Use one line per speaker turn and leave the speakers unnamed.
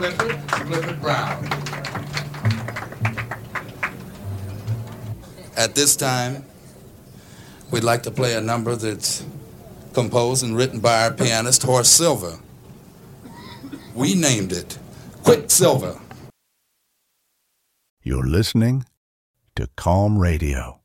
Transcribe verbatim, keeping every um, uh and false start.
Clifford, Clifford Brown. At this time, we'd like to play a number that's composed and written by our pianist, Horace Silver. We named it Quicksilver.
You're listening to Calm Radio.